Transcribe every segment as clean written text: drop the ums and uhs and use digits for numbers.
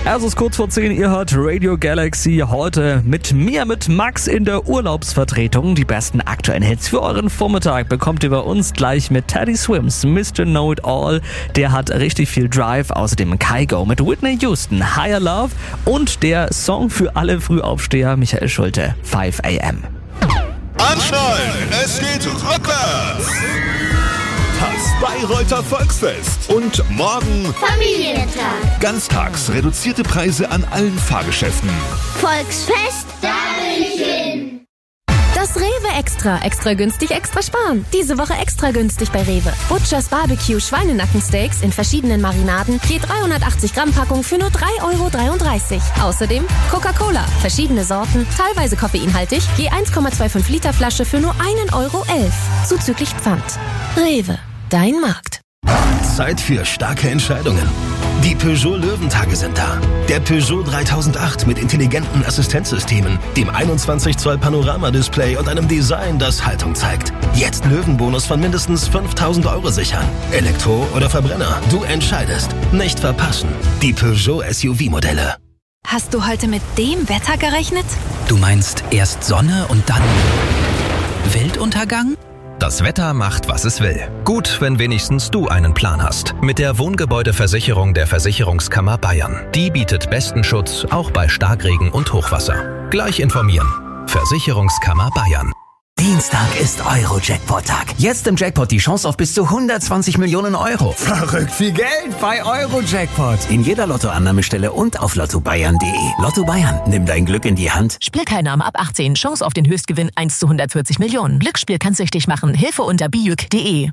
Es ist kurz vor 10, ihr hört Radio Galaxy heute mit mir, mit Max in der Urlaubsvertretung. Die besten aktuellen Hits für euren Vormittag bekommt ihr bei uns gleich mit Teddy Swims, Mr. Know It All. Der hat richtig viel Drive. Außerdem Kygo mit Whitney Houston, Higher Love und der Song für alle Frühaufsteher, Michael Schulte, 5 AM. Anschnallen, es geht rückwärts. Das Bayreuther Volksfest und morgen Familientag. ganztags reduzierte Preise an allen Fahrgeschäften. Volksfest, da will ich hin. Das Rewe Extra günstig, extra sparen. Diese Woche extra günstig bei Rewe. Butchers Barbecue Schweinenackensteaks in verschiedenen Marinaden, je 380 Gramm Packung für nur 3,33 €. Außerdem Coca-Cola, verschiedene Sorten, teilweise koffeinhaltig, je 1,25 Liter Flasche für nur 1,11 €. Zuzüglich Pfand. Rewe, dein Markt. Zeit für starke Entscheidungen. Die Peugeot Löwentage sind da. Der Peugeot 3008 mit intelligenten Assistenzsystemen, dem 21 Zoll Panoramadisplay und einem Design, das Haltung zeigt. Jetzt Löwenbonus von mindestens 5.000 € sichern. Elektro oder Verbrenner, du entscheidest. Nicht verpassen. Die Peugeot SUV-Modelle. Hast du heute mit dem Wetter gerechnet? Du meinst erst Sonne und dann Weltuntergang? Das Wetter macht, was es will. Gut, wenn wenigstens du einen Plan hast. Mit der Wohngebäudeversicherung der Versicherungskammer Bayern. Die bietet besten Schutz, auch bei Starkregen und Hochwasser. Gleich informieren. Versicherungskammer Bayern. Dienstag ist Euro-Jackpot-Tag. Jetzt im Jackpot die Chance auf bis zu 120 Millionen €. Verrückt viel Geld bei Euro-Jackpot. In jeder Lottoannahmestelle und auf lottobayern.de. Lotto Bayern, nimm dein Glück in die Hand. Spielteilnahme ab 18. Chance auf den Höchstgewinn 1 zu 140 Millionen. Glücksspiel kann süchtig machen. Hilfe unter biüc.de.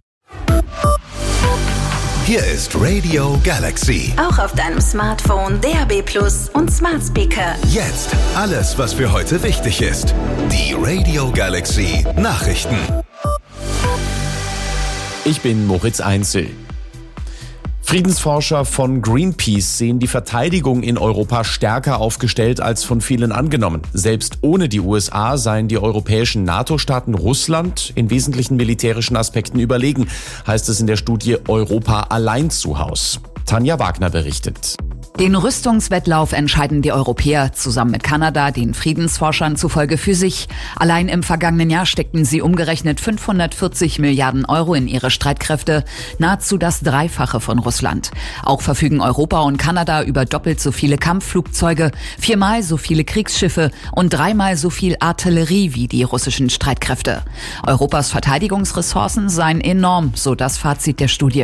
Hier ist Radio Galaxy. Auch auf deinem Smartphone, DAB+ und Smart Speaker. Jetzt alles, was für heute wichtig ist. Die Radio Galaxy Nachrichten. Ich bin Moritz Einzel. Friedensforscher von Greenpeace sehen die Verteidigung in Europa stärker aufgestellt als von vielen angenommen. Selbst ohne die USA seien die europäischen NATO-Staaten Russland in wesentlichen militärischen Aspekten überlegen, heißt es in der Studie Europa allein zu Haus. Tanja Wagner berichtet. Den Rüstungswettlauf entscheiden die Europäer zusammen mit Kanada, den Friedensforschern zufolge für sich. Allein im vergangenen Jahr steckten sie umgerechnet 540 Milliarden € in ihre Streitkräfte, nahezu das Dreifache von Russland. Auch verfügen Europa und Kanada über doppelt so viele Kampfflugzeuge, 4-mal so viele Kriegsschiffe und 3-mal so viel Artillerie wie die russischen Streitkräfte. Europas Verteidigungsressourcen seien enorm, so das Fazit der Studie.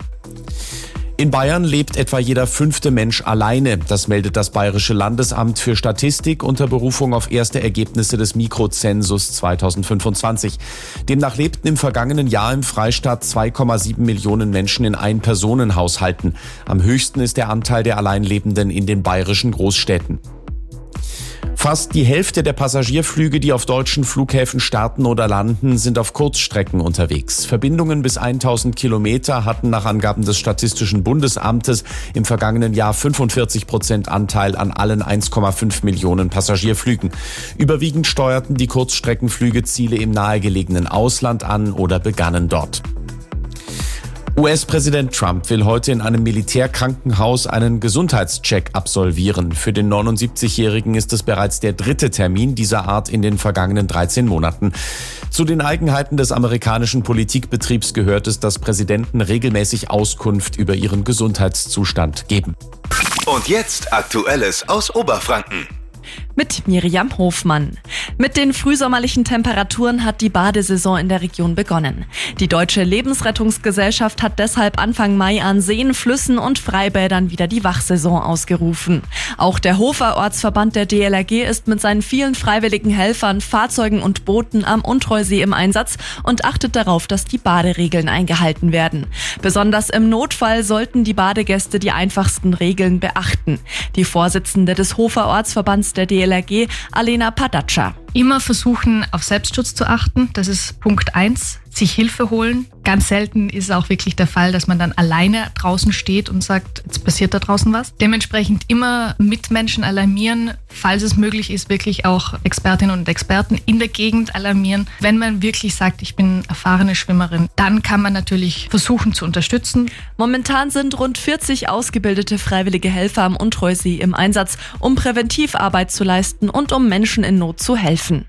In Bayern lebt etwa jeder 5. Mensch alleine. Das meldet das Bayerische Landesamt für Statistik unter Berufung auf erste Ergebnisse des Mikrozensus 2025. Demnach lebten im vergangenen Jahr im Freistaat 2,7 Millionen Menschen in Ein-Personen-Haushalten. Am höchsten ist der Anteil der Alleinlebenden in den bayerischen Großstädten. Fast die Hälfte der Passagierflüge, die auf deutschen Flughäfen starten oder landen, sind auf Kurzstrecken unterwegs. Verbindungen bis 1000 Kilometer hatten nach Angaben des Statistischen Bundesamtes im vergangenen Jahr 45% Anteil an allen 1,5 Millionen Passagierflügen. Überwiegend steuerten die Kurzstreckenflüge Ziele im nahegelegenen Ausland an oder begannen dort. US-Präsident Trump will heute in einem Militärkrankenhaus einen Gesundheitscheck absolvieren. Für den 79-Jährigen ist es bereits der 3. Termin dieser Art in den vergangenen 13 Monaten. Zu den Eigenheiten des amerikanischen Politikbetriebs gehört es, dass Präsidenten regelmäßig Auskunft über ihren Gesundheitszustand geben. Und jetzt Aktuelles aus Oberfranken. Mit Miriam Hofmann. Mit den frühsommerlichen Temperaturen hat die Badesaison in der Region begonnen. Die Deutsche Lebensrettungsgesellschaft hat deshalb Anfang Mai an Seen, Flüssen und Freibädern wieder die Wachsaison ausgerufen. Auch der Hofer Ortsverband der DLRG ist mit seinen vielen freiwilligen Helfern, Fahrzeugen und Booten am Untreusee im Einsatz und achtet darauf, dass die Baderegeln eingehalten werden. Besonders im Notfall sollten die Badegäste die einfachsten Regeln beachten. Die Vorsitzende des Hofer Ortsverbands der DLRG, Alena Padatscha. Immer versuchen, auf Selbstschutz zu achten. Das ist Punkt 1. sich Hilfe holen. Ganz selten ist auch wirklich der Fall, dass man dann alleine draußen steht und sagt, jetzt passiert da draußen was. Dementsprechend immer Mitmenschen alarmieren, falls es möglich ist, wirklich auch Expertinnen und Experten in der Gegend alarmieren. Wenn man wirklich sagt, ich bin erfahrene Schwimmerin, dann kann man natürlich versuchen zu unterstützen. Momentan sind rund 40 ausgebildete freiwillige Helfer am Untreusee im Einsatz, um Präventivarbeit zu leisten und um Menschen in Not zu helfen.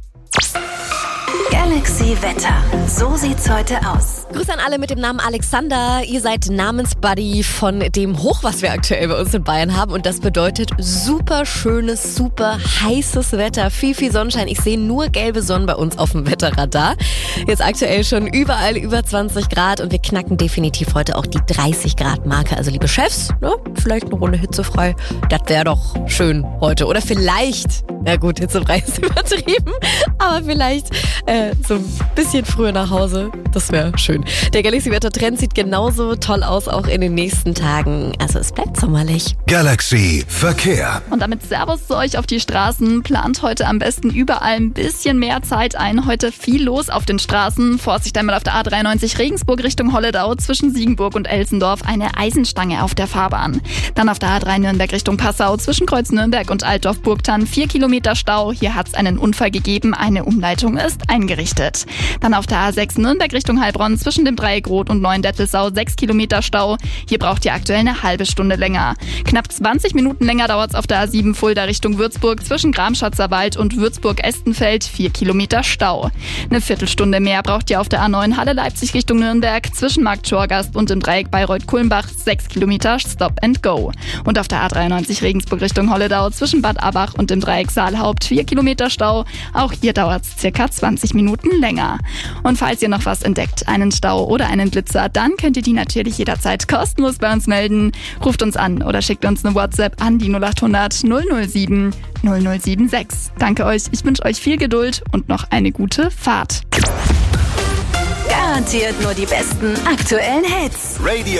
Galaxy Wetter. So sieht's heute aus. Grüße an alle mit dem Namen Alexander. Ihr seid Namensbuddy von dem Hoch, was wir aktuell bei uns in Bayern haben. Und das bedeutet super schönes, super heißes Wetter. Viel, viel Sonnenschein. Ich sehe nur gelbe Sonnen bei uns auf dem Wetterradar. Jetzt aktuell schon überall über 20 Grad. Und wir knacken definitiv heute auch die 30 Grad Marke. Also liebe Chefs, ne, vielleicht eine Runde hitzefrei. Das wäre doch schön heute. Oder vielleicht, ja gut, hitzefrei ist übertrieben, aber vielleicht so ein bisschen früher nach Hause. Das wäre schön. Der Galaxy-Wetter-Trend sieht genauso toll aus, auch in den nächsten Tagen. Also es bleibt sommerlich. Galaxy Verkehr. Und damit Servus zu euch auf die Straßen. Plant heute am besten überall ein bisschen mehr Zeit ein. Heute viel los auf den Straßen. Vorsicht einmal auf der A93 Regensburg Richtung Holledau. Zwischen Siegenburg und Elsendorf eine Eisenstange auf der Fahrbahn. Dann auf der A3 Nürnberg Richtung Passau. Zwischen Kreuz Nürnberg und Altdorf-Burgthann 4 Kilometer Stau. Hier hat es einen Unfall gegeben. Eine Umleitung ist eingerichtet. Dann auf der A6 Nürnberg Richtung Heilbronn zwischen dem Dreieck Rot und Neuendettelsau 6 Kilometer Stau. Hier braucht ihr aktuell eine halbe Stunde länger. Knapp 20 Minuten länger dauert es auf der A7 Fulda Richtung Würzburg zwischen Gramschatzer Wald und Würzburg-Estenfeld 4 Kilometer Stau. Eine Viertelstunde mehr braucht ihr auf der A9 Halle Leipzig Richtung Nürnberg zwischen Markt Schorgast und dem Dreieck Bayreuth-Kulmbach 6 Kilometer Stop and Go. Und auf der A93 Regensburg Richtung Holledau zwischen Bad Abach und dem Dreieck Saalhaupt 4 Kilometer Stau. Auch hier dauert es circa 20 Minuten länger. Und falls ihr noch was entdeckt, einen Stau oder einen Blitzer, dann könnt ihr die natürlich jederzeit kostenlos bei uns melden. Ruft uns an oder schickt uns eine WhatsApp an die 0800 007 0076. Danke euch, ich wünsche euch viel Geduld und noch eine gute Fahrt. Garantiert nur die besten aktuellen Hits. Radio